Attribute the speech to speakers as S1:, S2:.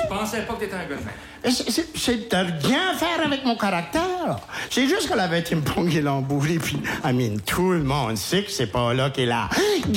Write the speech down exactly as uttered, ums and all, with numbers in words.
S1: pensais pas que t'étais un gars de même.
S2: C'est, c'est, c'est de rien faire avec mon caractère. C'est juste qu'elle avait été me pogner l'embourré, puis, I mean, tout le monde sait que c'est pas là qu'elle a